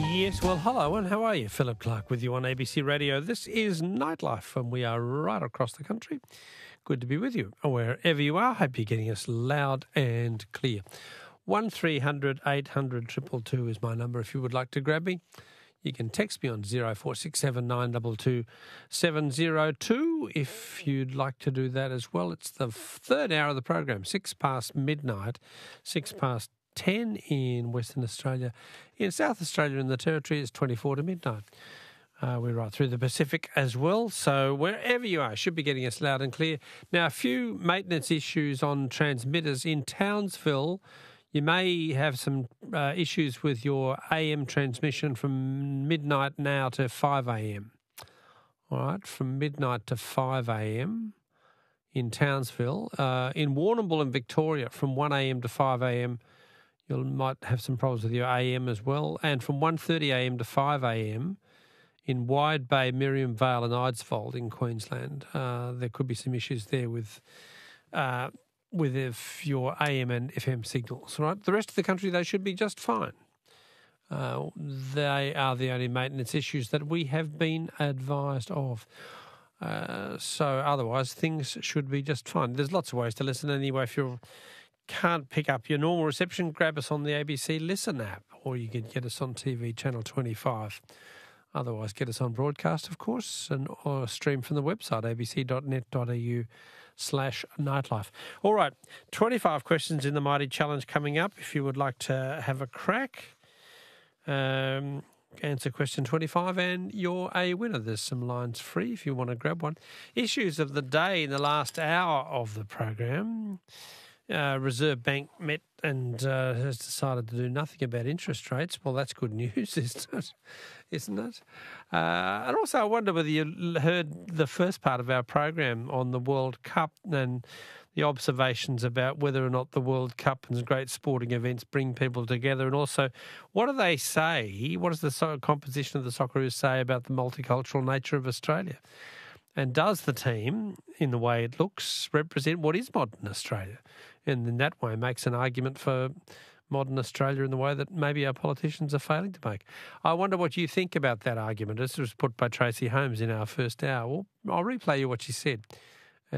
Yes, well, hello, and how are you? Philip Clark with you on ABC Radio. This is Nightlife, and we are right across the country. Good to be with you, wherever you are. Hope you're getting us loud and clear. 1300 800 222 is my number if you would like to grab me. You can text me on 0467 922 702 if you'd like to do that as well. It's the third hour of the program, 6 past midnight, 6 past 10 in Western Australia. In South Australia and the Territory, it's 24 to midnight. We're right through the Pacific as well, so wherever you are, should be getting us loud and clear. Now, a few maintenance issues on transmitters in Townsville. You may have some issues with your AM transmission from midnight now to 5 a.m. All right, from midnight to 5 a.m. in Townsville. In Warrnambool in Victoria, from 1 a.m. to 5 a.m., you might have some problems with your AM as well. And from 1:30 a.m. to 5 a.m. in Wide Bay, Miriam Vale and Eidsvold in Queensland, there could be some issues there with your AM and FM signals. Right? The rest of the country, they should be just fine. They are the only maintenance issues that we have been advised of. So otherwise, things should be just fine. There's lots of ways to listen anyway. If you can't pick up your normal reception, grab us on the ABC Listen app, or you can get us on TV channel 25. Otherwise, get us on broadcast, of course, or stream from the website, abc.net.au/nightlife. All right, 25 questions in the Mighty Challenge coming up. If you would like to have a crack, answer question 25 and you're a winner. There's some lines free if you want to grab one. Issues of the day in the last hour of the program. Reserve Bank met and has decided to do nothing about interest rates. Well, that's good news, isn't it? And also I wonder whether you heard the first part of our program on the World Cup and the observations about whether or not the World Cup and great sporting events bring people together, and also what do they say, what does the composition of the Socceroos say about the multicultural nature of Australia? And does the team, in the way it looks, represent what is modern Australia? And in that way makes an argument for modern Australia in the way that maybe our politicians are failing to make. I wonder what you think about that argument. This was put by Tracy Holmes in our first hour. Well, I'll replay you what she said.